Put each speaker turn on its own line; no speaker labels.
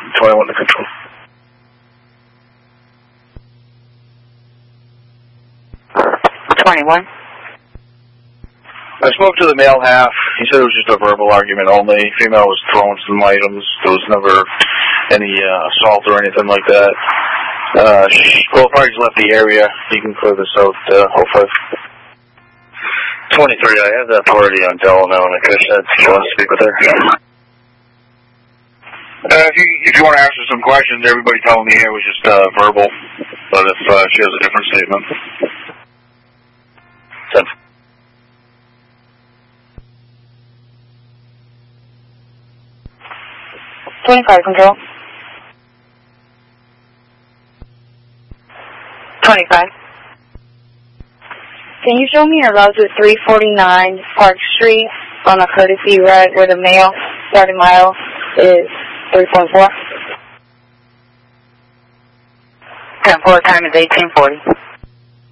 21 to control. I spoke to the male half. He said it was just a verbal argument only. Female was throwing some items. There was never any assault or anything like that. Both parties left the area. You can clear this out, 05.
23, I have that party on Delano and Acushnet. Do you want to speak with her?
If you want to ask her some questions, everybody telling me here was just verbal. But if she has a different statement.
10.
Control. 25. Can you show me your loads at 349 Park Street on a courtesy ride where the male starting mile is 3.4?
10-4, time is 1840.